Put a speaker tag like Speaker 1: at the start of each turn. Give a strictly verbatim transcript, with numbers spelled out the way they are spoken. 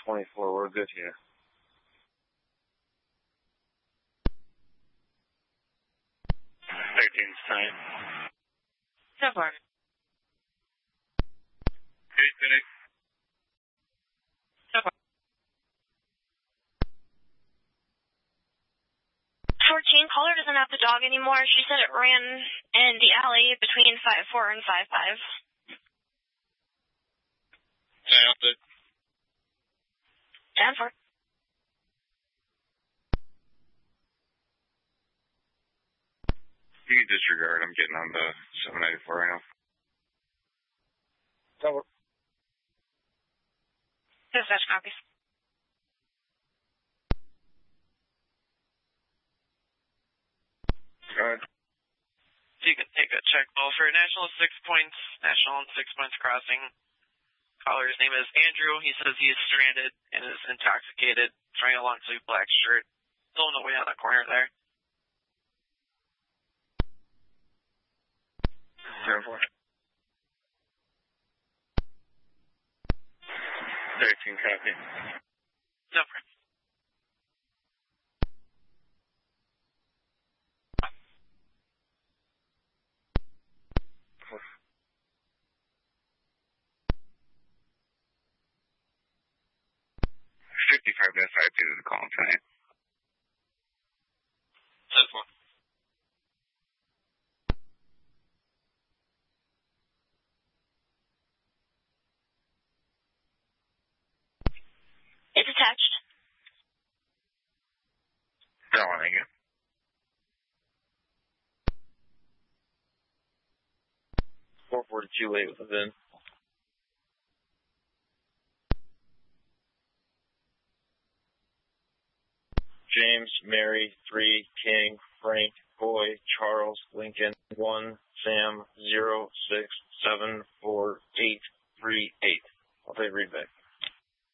Speaker 1: twenty-four, we're good here.
Speaker 2: thirteen, sign.
Speaker 3: So far.
Speaker 2: Hey, Phoenix.
Speaker 3: So far. fourteen, caller doesn't have the dog anymore. She said it ran in the alley between five four and five five.
Speaker 2: Sign off it.
Speaker 3: ten four.
Speaker 2: You can disregard. I'm getting on the seven ninety-four right now.
Speaker 1: Cover.
Speaker 3: Dispatch copies.
Speaker 2: Go ahead.
Speaker 4: So you can take a check ball for National Six Points, National and Six Points Crossing. Caller's name is Andrew. He says he is stranded and is intoxicated, wearing a long sleeve black shirt, pulling away on the corner there.
Speaker 2: Zero four. Thirteen, copy.
Speaker 4: No problem.
Speaker 2: Fifty-five minutes I did the call tonight.
Speaker 4: Ten four.
Speaker 3: It's attached.
Speaker 2: Dialing it.
Speaker 1: four forty-two, eight within. James, Mary, three, King, Frank, Boy, Charles, Lincoln.